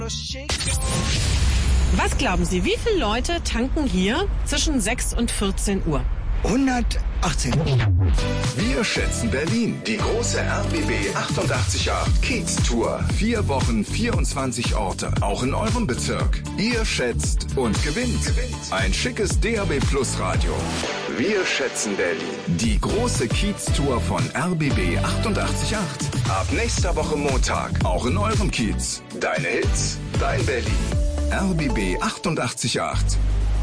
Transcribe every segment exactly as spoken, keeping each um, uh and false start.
Was glauben Sie, wie viele Leute tanken hier zwischen sechs und vierzehn Uhr? hundertachtzehn. Wir schätzen Berlin. Die große R B B achtundachtzig Komma acht Kiez-Tour. Vier Wochen, vierundzwanzig Orte. Auch in eurem Bezirk. Ihr schätzt und gewinnt. Ein schickes D A B Plus Radio. Wir schätzen Berlin. Die große Kiez-Tour von R B B achtundachtzig Komma acht. Ab nächster Woche Montag. Auch in eurem Kiez. Deine Hits, dein Berlin. R B B achtundachtzig Komma acht.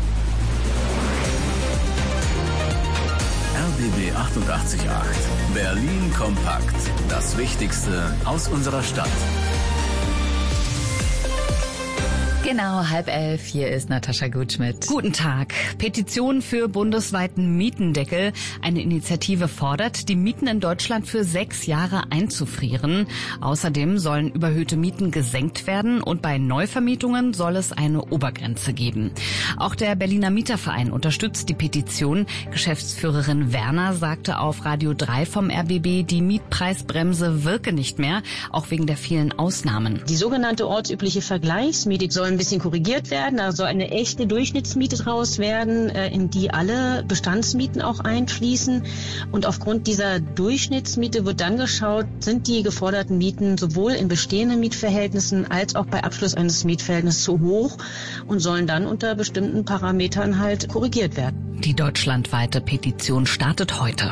R B B achtundachtzig Komma acht. Berlin kompakt. Das Wichtigste aus unserer Stadt. Genau, halb elf. Hier ist Natascha Gutschmidt. Guten Tag. Petition für bundesweiten Mietendeckel. Eine Initiative fordert, die Mieten in Deutschland für sechs Jahre einzufrieren. Außerdem sollen überhöhte Mieten gesenkt werden und bei Neuvermietungen soll es eine Obergrenze geben. Auch der Berliner Mieterverein unterstützt die Petition. Geschäftsführerin Werner sagte auf Radio drei vom R B B, die Mietpreisbremse wirke nicht mehr, auch wegen der vielen Ausnahmen. Die sogenannte ortsübliche Vergleichsmiete soll ein bisschen korrigiert werden. Da soll eine echte Durchschnittsmiete draus werden, in die alle Bestandsmieten auch einfließen. Und aufgrund dieser Durchschnittsmiete wird dann geschaut, sind die geforderten Mieten sowohl in bestehenden Mietverhältnissen als auch bei Abschluss eines Mietverhältnisses zu hoch und sollen dann unter bestimmten Parametern halt korrigiert werden. Die deutschlandweite Petition startet heute.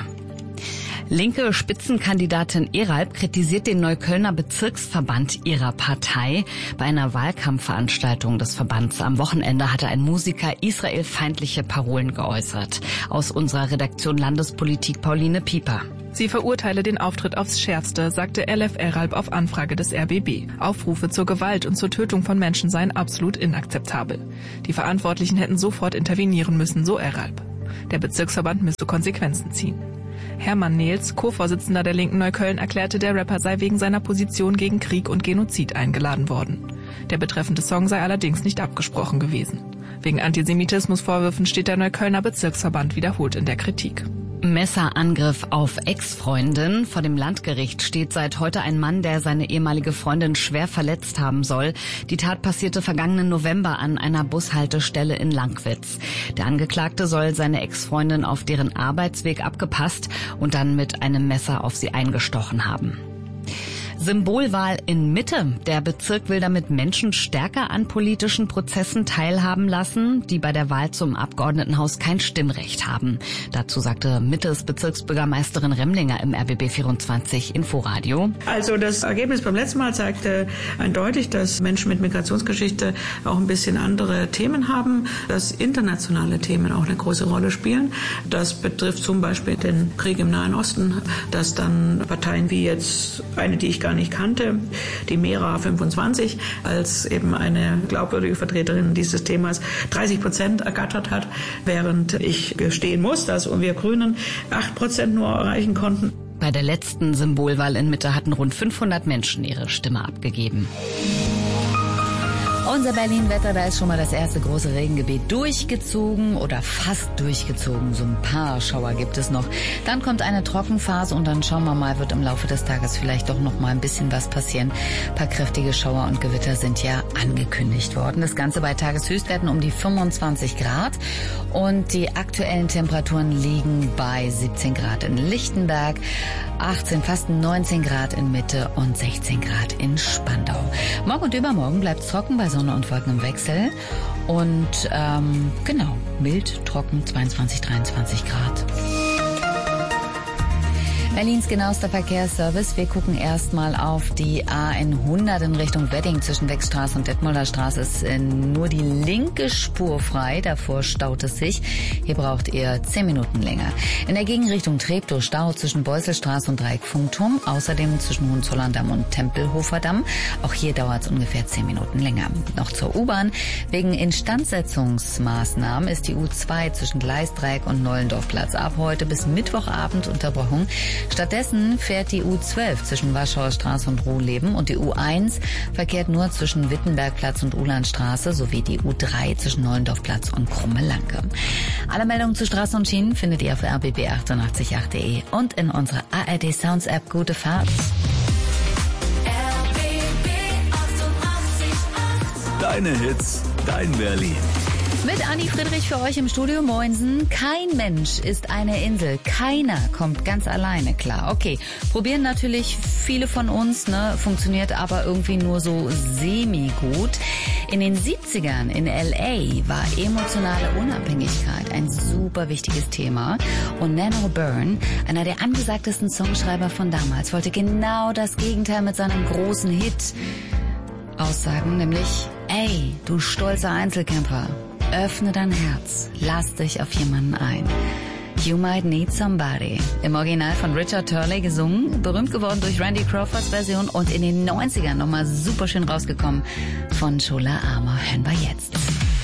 Linke Spitzenkandidatin Eralb kritisiert den Neuköllner Bezirksverband ihrer Partei. Bei einer Wahlkampfveranstaltung des Verbands am Wochenende hatte ein Musiker israelfeindliche Parolen geäußert. Aus unserer Redaktion Landespolitik Pauline Pieper. Sie verurteile den Auftritt aufs Schärfste, sagte Elif Eralb auf Anfrage des R B B. Aufrufe zur Gewalt und zur Tötung von Menschen seien absolut inakzeptabel. Die Verantwortlichen hätten sofort intervenieren müssen, so Eralb. Der Bezirksverband müsse Konsequenzen ziehen. Hermann Nehls, Co-Vorsitzender der Linken Neukölln, erklärte, der Rapper sei wegen seiner Position gegen Krieg und Genozid eingeladen worden. Der betreffende Song sei allerdings nicht abgesprochen gewesen. Wegen Antisemitismusvorwürfen steht der Neuköllner Bezirksverband wiederholt in der Kritik. Messerangriff auf Ex-Freundin. Vor dem Landgericht steht seit heute ein Mann, der seine ehemalige Freundin schwer verletzt haben soll. Die Tat passierte vergangenen November an einer Bushaltestelle in Langwitz. Der Angeklagte soll seine Ex-Freundin auf deren Arbeitsweg abgepasst und dann mit einem Messer auf sie eingestochen haben. Symbolwahl in Mitte. Der Bezirk will damit Menschen stärker an politischen Prozessen teilhaben lassen, die bei der Wahl zum Abgeordnetenhaus kein Stimmrecht haben. Dazu sagte Mittes Bezirksbürgermeisterin Remlinger im R B B vierundzwanzig Inforadio. Also das Ergebnis beim letzten Mal zeigte eindeutig, dass Menschen mit Migrationsgeschichte auch ein bisschen andere Themen haben, dass internationale Themen auch eine große Rolle spielen. Das betrifft zum Beispiel den Krieg im Nahen Osten, dass dann Parteien wie jetzt eine, die ich gar nicht kannte, die Mera fünfundzwanzig, als eben eine glaubwürdige Vertreterin dieses Themas dreißig Prozent ergattert hat, während ich gestehen muss, dass wir Grünen acht Prozent nur erreichen konnten. Bei der letzten Symbolwahl in Mitte hatten rund fünfhundert Menschen ihre Stimme abgegeben. Unser Berlin-Wetter, da ist schon mal das erste große Regengebiet durchgezogen oder fast durchgezogen. So ein paar Schauer gibt es noch. Dann kommt eine Trockenphase und dann schauen wir mal, wird im Laufe des Tages vielleicht doch noch mal ein bisschen was passieren. Ein paar kräftige Schauer und Gewitter sind ja angekündigt worden. Das Ganze bei Tageshöchstwerten um die fünfundzwanzig Grad und die aktuellen Temperaturen liegen bei siebzehn Grad in Lichtenberg, achtzehn, fast neunzehn Grad in Mitte und sechzehn Grad in Spandau. Morgen und übermorgen bleibt es trocken bei Sonne und Wolken im Wechsel und ähm, genau, mild, trocken, zweiundzwanzig, dreiundzwanzig Grad. Berlins genauester Verkehrsservice. Wir gucken erstmal auf die A hundert in Richtung Wedding. Zwischen Wechstraße und Detmolder Straße ist nur die linke Spur frei. Davor staut es sich. Hier braucht ihr zehn Minuten länger. In der Gegenrichtung Treptow Stau zwischen Beuselstraße und Dreieck-Funkturm. Außerdem zwischen Hohenzollern-Damm und Tempelhofer-Damm. Auch hier dauert es ungefähr zehn Minuten länger. Noch zur U-Bahn. Wegen Instandsetzungsmaßnahmen ist die U zwei zwischen Gleisdreieck und Nollendorfplatz ab heute bis Mittwochabend unterbrochen. Stattdessen fährt die U zwölf zwischen Warschauer Straße und Rohleben und die U eins verkehrt nur zwischen Wittenbergplatz und Ulandstraße sowie die U drei zwischen Neulendorfplatz und Krumme-Lanke. Alle Meldungen zu Straßen und Schienen findet ihr auf r b b achtundachtzig punkt acht punkt de und in unserer A R D Sounds App. Gute Fahrt! R B B achtundachtzig Punkt acht Deine Hits, dein Berlin. Mit Anni Friedrich für euch im Studio. Moinsen. Kein Mensch ist eine Insel. Keiner kommt ganz alleine klar. Okay, probieren natürlich viele von uns, ne? Funktioniert aber irgendwie nur so semi-gut. In den siebzigern in L A war emotionale Unabhängigkeit ein super wichtiges Thema. Und Nano Byrne, einer der angesagtesten Songschreiber von damals, wollte genau das Gegenteil mit seinem großen Hit aussagen, nämlich: Ey, du stolzer Einzelkämpfer, öffne dein Herz, lass dich auf jemanden ein. You Might Need Somebody. Im Original von Richard Turley gesungen, berühmt geworden durch Randy Crawfords Version und in den neunzigern nochmal super schön rausgekommen von Chola Ama. Hören wir jetzt.